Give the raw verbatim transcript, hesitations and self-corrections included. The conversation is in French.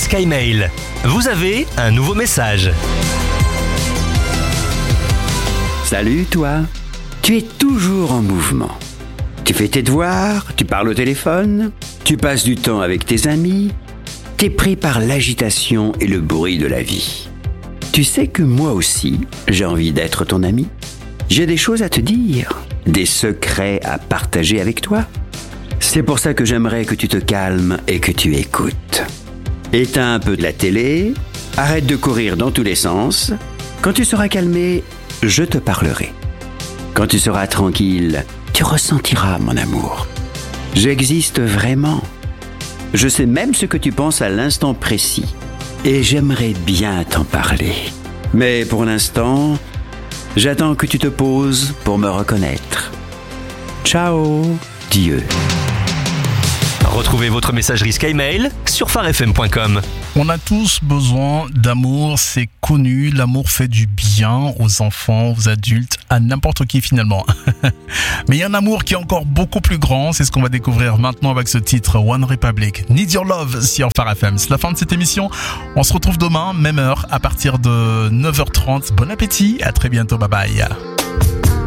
SkyMail. Vous avez un nouveau message. Salut toi, tu es toujours en mouvement. Tu fais tes devoirs, tu parles au téléphone, tu passes du temps avec tes amis, t'es pris par l'agitation et le bruit de la vie. Tu sais que moi aussi, j'ai envie d'être ton ami. J'ai des choses à te dire, des secrets à partager avec toi. C'est pour ça que j'aimerais que tu te calmes et que tu écoutes. Éteins un peu de la télé, arrête de courir dans tous les sens. Quand tu seras calmé, je te parlerai. Quand tu seras tranquille, tu ressentiras mon amour. J'existe vraiment. Je sais même ce que tu penses à l'instant précis. Et j'aimerais bien t'en parler. Mais pour l'instant, j'attends que tu te poses pour me reconnaître. Ciao, Dieu. Retrouvez votre messagerie SkyMail sur phare f m point com. On a tous besoin d'amour, c'est connu. L'amour fait du bien aux enfants, aux adultes, à n'importe qui finalement. Mais il y a un amour qui est encore beaucoup plus grand. C'est ce qu'on va découvrir maintenant avec ce titre One Republic. Need Your Love sur Phare F M. C'est la fin de cette émission. On se retrouve demain, même heure, à partir de neuf heures trente. Bon appétit, à très bientôt, bye bye.